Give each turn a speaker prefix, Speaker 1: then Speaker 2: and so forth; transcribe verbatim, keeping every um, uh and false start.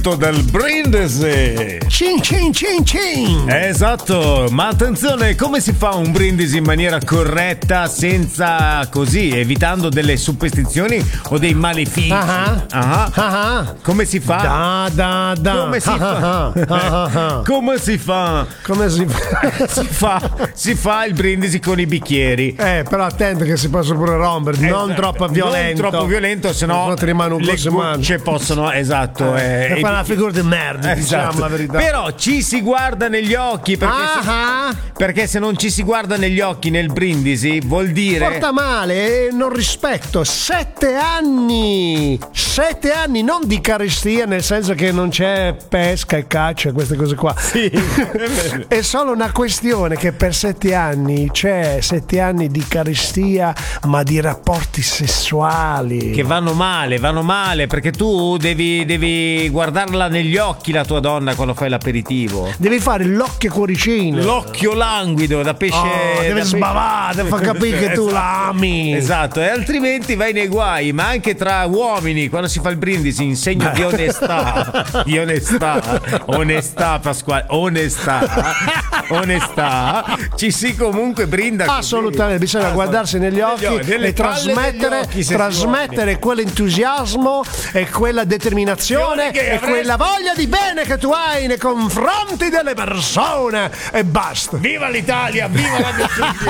Speaker 1: del brindisi.
Speaker 2: Cin cin cin cin.
Speaker 1: Esatto, ma attenzione, come si fa un brindisi in maniera corretta senza così, evitando delle superstizioni o dei malefici?
Speaker 2: Ah
Speaker 1: ah.
Speaker 2: ah.
Speaker 1: Come si fa?
Speaker 2: Da da da.
Speaker 1: Come si fa? Come si fa?
Speaker 2: Come si fa?
Speaker 1: si fa? Si fa il brindisi con i bicchieri.
Speaker 2: Eh, però attento che si possa pure rompere,
Speaker 1: esatto.
Speaker 2: Non troppo violento.
Speaker 1: Non troppo violento, sennò
Speaker 2: ti rimane un
Speaker 1: le
Speaker 2: po'
Speaker 1: gocce possono, esatto.
Speaker 2: Eh,
Speaker 1: eh,
Speaker 2: fa una figura di merda,
Speaker 1: esatto.
Speaker 2: Diciamo la verità.
Speaker 1: Però ci si guarda negli occhi perché,
Speaker 2: ah,
Speaker 1: se, perché se non ci si guarda negli occhi nel brindisi vuol dire
Speaker 2: porta male, non rispetto. Sette anni, sette anni, non di carestia, nel senso che non c'è pesca e caccia, queste cose qua.
Speaker 1: Sì.
Speaker 2: È solo una questione che per sette anni c'è sette anni di carestia, ma di rapporti sessuali
Speaker 1: che vanno male, vanno male perché tu devi, devi guardarla negli occhi la tua donna quando fai l'aperitivo.
Speaker 2: Devi fare l'occhio cuoricino,
Speaker 1: l'occhio languido da pesce.
Speaker 2: Oh, deve sbavare, deve far capire che tu
Speaker 1: esatto.
Speaker 2: l'ami.
Speaker 1: Esatto, e altrimenti vai nei guai. Ma anche tra uomini, quando si fa il brindisi in segno di onestà, di onestà, onestà Pasquale, onestà, onestà, ci si comunque brinda.
Speaker 2: Assolutamente,
Speaker 1: così.
Speaker 2: bisogna ah, guardarsi negli occhi
Speaker 1: nelle
Speaker 2: e trasmettere,
Speaker 1: occhi
Speaker 2: trasmettere quell'entusiasmo e quella determinazione e
Speaker 1: avresti...
Speaker 2: quella voglia di bene che tu hai nei confronti delle persone e basta.
Speaker 1: Viva l'Italia, viva la giustizia.